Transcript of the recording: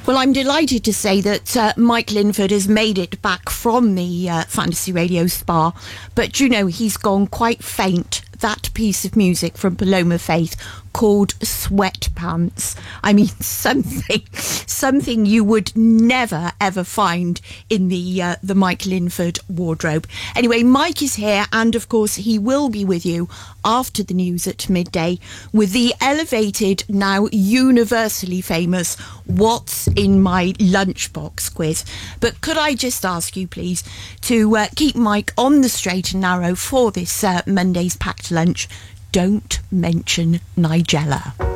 Well, I'm delighted to say that Mike Linford has made it back from the Fantasy Radio Spa, but you know, he's gone quite faint. That piece of music from Paloma Faith called Sweatpants. I mean, something you would never ever find in the Mike Linford wardrobe. Anyway, Mike is here, and of course he will be with you after the news at midday with the elevated, now universally famous What's in My Lunchbox quiz. But could I just ask you please to keep Mike on the straight and narrow for this Monday's packed lunch. Don't mention Nigella.